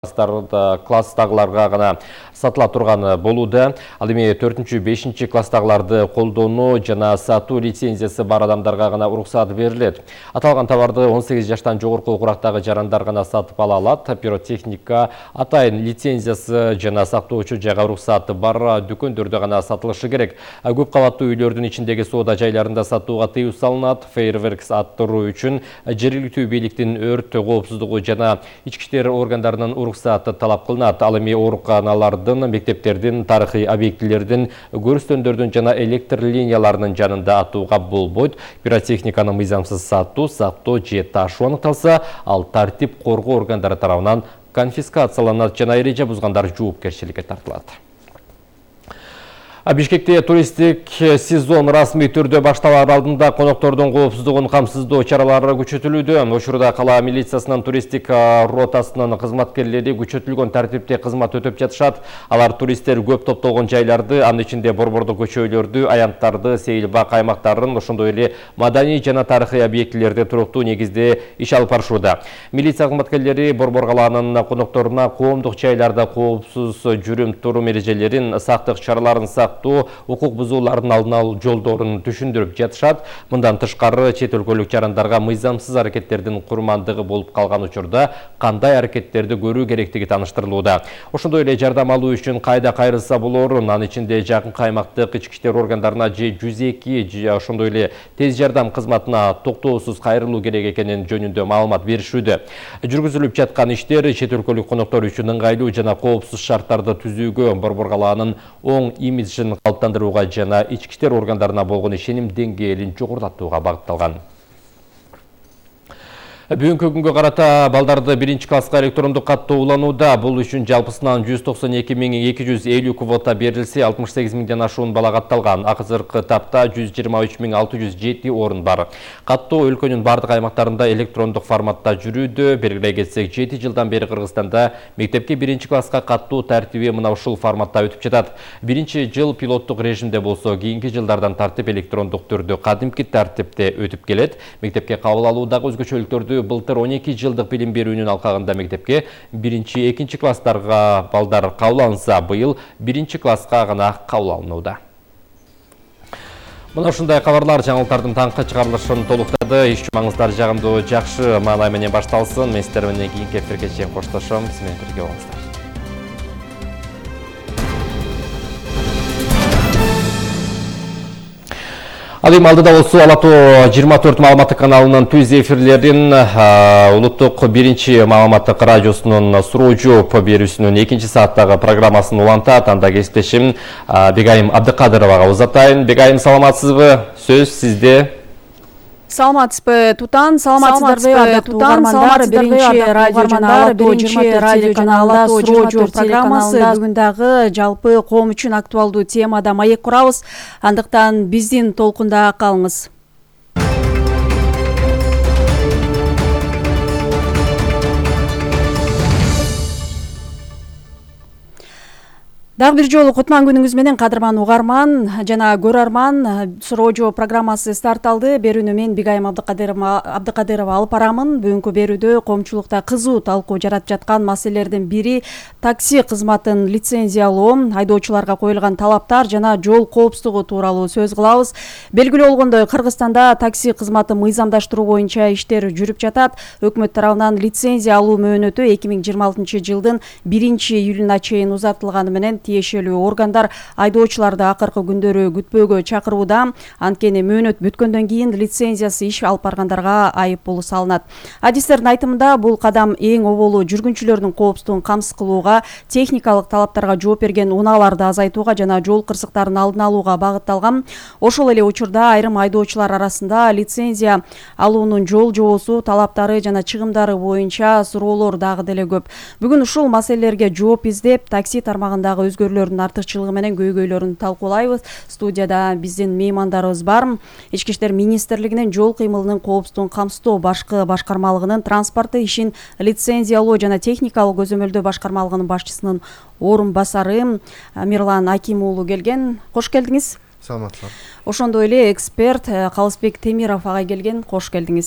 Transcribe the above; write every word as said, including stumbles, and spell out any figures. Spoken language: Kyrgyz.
класстагыларга гана сатыла турган болууда. Ал эми төртүнчү бешинчи класстагыларды колдонуу жана сатуу лицензиясы бар адамдарга гана уруксат берилет. Аталган товарды он сегиз жаштан жогорку курактагы жарандар гана сатып ала алат. Пиротехника атайын лицензиясы жана сактоочу жайга уруксаты бар дүкөндөрдө гана сатылышы керек. Көп кабаттуу үйлөрдүн ичиндеги соода жайларында сатууга тыюу салынат. Фейерверкс аттыруу үчүн жергиликтүү бийликтин өрт коопсуздугу жана ички иштер органдарынын уруксаты талап кылынат. Ал эми ооруканалардын, мектептердин, тарыхый объектилердин, көрүстөндөрдүн жана электр линияларынын жанында атууга болбойт. Пиротехниканы мыйзамсыз сатуу, сактоо же ташуу аныкталса, ал тартип коргоо органдары тарабынан конфискацияланат жана эреже бузгандар жоопкерчиликке тартылат. Бишкекте туристик сезон расмий түрдө башталар алдында коноктордун коопсуздугун камсыздоо чаралары күчөтүлүүдө. Учурда кала милициясынын туристик ротасынын кызматкерлери күчөтүлгөн тартипте кызмат өтөп жатышат. Алар туристтер көп топтолгон жайларды, анын ичинде борбордук көчөлөрдү, аянттарды, сейилбак аймактарын, ошондой эле маданий жана тарыхый объектилерди туруктуу негизде иш алып барышууда. Милиция кызматкерлери борбор калаанын конокторуна коомдук жайларда коопсуз жүрүм турум эрежелерин, сактык чараларын укук бузуулардын алдын алуу жолдорун түшүндүрүп жатышат. Мындан тышкары чет өлкөлүк жарандарга мыйзамсыз аракеттердин курмандыгы болуп калган учурда кандай аракеттерди көрүү керектиги тааныштырылууда. Ошондой эле жардам алуу үчүн кайда кайрылса болорун, анын ичинде жакынкы аймактык ички иштер органдарына же жүз эки же ошондой эле тез жардам кызматына токтоосуз кайрылуу керек экенин жөнүндө маалымат беришүүдө. Жүргүзүлүп жаткан иштер чет өлкөлүк коноктор үчүн ыңгайлуу жана коопсуз шарттарды түзүүгө, борбор калаанын оң имиджин калыптандырууга жана ички иштер органдарына болгон ишеним деңгээлин жогорулатууга багытталган. Бүгүнкү күнгө карата балдарды биринчи класска электрондук каттоо уланууда. Бул үчүн жалпысынан жүз токсон эки миң эки жүз элүү квота берилсе, алтымыш сегиз миңден ашуун бала катталган. Акыркы тапта жүз жыйырма үч миң алты жүз жети орун бар. Каттоо өлкөнүн бардык аймактарында электрондук форматта жүрүүдө. Белгилей кетсек, жети жылдан бери Кыргызстанда мектепке биринчи класска каттоо тартиби мына ушул форматта өтүп жатат. Биринчи жыл пилоттук режимде болсо, кийинки жылдардан тартип электрондук түрдө кадимки тартипте өтүп келет. Мектепке кабыл алуудагы өзгөчөлүктөрдү былтыр он эки жылдык билим берүүнүн алкагында мектепке биринчи, экинчи класстарга балдар кабыл алынса, быйыл биринчи класска гана кабыл алынууда. Мына ушундай кабарлар жаңылыктардын таңкы чыгарылышын толуктады. Иш маңыздар жагымдуу жакшы маанай менен башталсын. Мен сиздер менен кийинки эфирге чейин коштошом. Биз менен бирге болуңуздар. Ал эми алдыда болсо Ала тоо жыйырма төрт маалыматтык каналынын түз эфирлерин улуттук биринчи маалыматтык радиосунун суроо жооп берүүсүнүн экинчи сааттагы программасын улантат. Анда кесиптешим Бегайым Абдыкадыровага узатайын. Бегайым, саламатсызбы? Сөз сизде. Саламатсызбы, Тутан, саламатсыздарбы, ардактуу угармандар. Биринчи радио жана биринчи радио каналында суроо жооп программасы бүгүн дагы жалпы коом үчүн актуалдуу темада маек курабыз. Андыктан биздин толкунда калыңыз. Дагы бир жолу кутман күнүңүз менен, кадырман угарман жана көрөрман. Суроо жооп программасы старт алды. Берүүнү мен Бегайым Абдыкадырова алып барамын. Бүгүнкү берүүдө коомчулукта кызуу талкуу жаратып жаткан маселелердин бири такси кызматын лицензиялоо, айдоочуларга коюлган талаптар жана жол коопсуздугу тууралуу сөз кылабыз. Белгилүү болгондой, Кыргызстанда такси кызматын мыйзамдаштыруу боюнча иштер жүрүп жатат. Өкмөт тарабынан лицензия алуу мөөнөтү эки миң жыйырма алтынчы жылдын биринчи июлуна чейин узартылганы менен тиешелүү органдар айдоочуларды акыркы күндөрү күтпөөгө чакырууда. Анткени мөөнөт бүткөндөн кийин лицензиясы иш алып баргандарга айып пул салынат. Адистердин айтымында бул кадам эң оболу жүргүнчүлөрдүн коопсуздугун камсыз кылууга, техникалык талаптарга жооп берген унааларды азайтууга жана жол кырсыктарын алдын алууга багытталган. Ошол эле учурда айрым айдоочулар арасында лицензия алуунун жол жобосу, талаптары жана чыгымдары боюнча суроолор дагы деле көп. Бүгүн ушул маселелерге жооп издеп, такси тармагындагы өзгөрүүлөрдүн артыкчылыгы менен көйгөйлөрүн талкуулайбыз. Студияда биздин меймандарыбыз бар. Ички иштер министрлигинин жол кыймылынын коопсуздугун камсыздоо башкы башкармалыгынын транспортту ишин лицензиялоо жана техникалык көзөмөлдөө башкармалыгынын башчысынын орун басары Мирлан Аким уулу келген. Кош келдиңиз. Саламатсыздар. Ошондой эле эксперт Калысбек Темиров агай келген. Кош келдиңиз.